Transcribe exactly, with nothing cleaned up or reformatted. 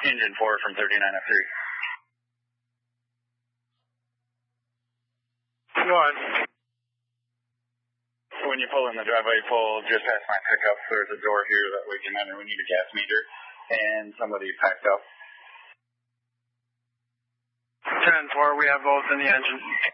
Engine four from thirty-nine oh three. One. When you pull in the driveway, pull just past my pickup. There's a door here that we can enter. We need a gas meter. And somebody packed up. ten four, we have both in the engine.